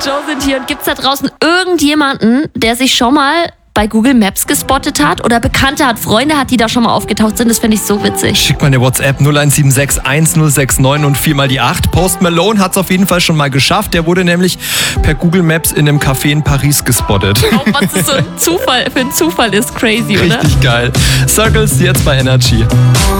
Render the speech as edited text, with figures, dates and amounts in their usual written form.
Joe sind hier. Und gibt es da draußen irgendjemanden, der sich schon mal bei Google Maps gespottet hat oder Bekannte hat, Freunde hat, die da schon mal aufgetaucht sind? Das finde ich so witzig. Schick mal eine WhatsApp 0176 1069 und 4 mal die 8. Post Malone hat es auf jeden Fall schon mal geschafft. Der wurde nämlich per Google Maps in einem Café in Paris gespottet. Oh, was das so ein Zufall, für ein Zufall ist, crazy, oder? Richtig geil. Circles jetzt bei Energy.